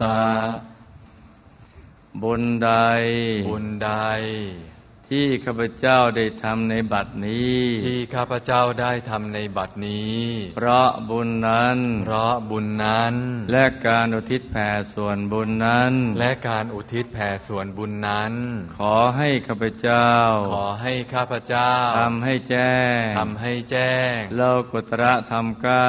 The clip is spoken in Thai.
ะบุญใดที่ข้าพเจ้าได้ทำในบัดนี้เพราะบุญนั้นและการอุทิศแผ่ส่วนบุญนั้นขอให้ข้าพเจ้าทำให้แจ้งโลกุตระธรรม